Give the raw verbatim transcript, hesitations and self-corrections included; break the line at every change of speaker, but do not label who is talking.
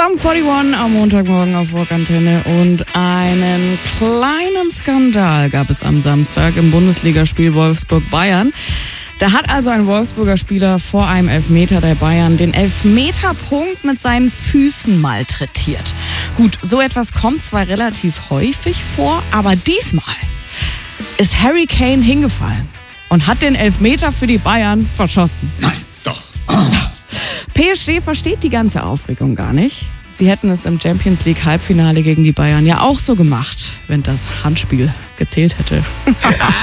Sum einundvierzig am Montagmorgen auf Rockantenne und einen kleinen Skandal gab es am Samstag im Bundesligaspiel Wolfsburg-Bayern. Da hat also ein Wolfsburger Spieler vor einem Elfmeter der Bayern den Elfmeterpunkt mit seinen Füßen malträtiert. Gut, so etwas kommt zwar relativ häufig vor, aber diesmal ist Harry Kane hingefallen und hat den Elfmeter für die Bayern verschossen.
Nein, doch.
P S G versteht die ganze Aufregung gar nicht. Sie hätten es im Champions League Halbfinale gegen die Bayern ja auch so gemacht, wenn das Handspiel gezählt hätte.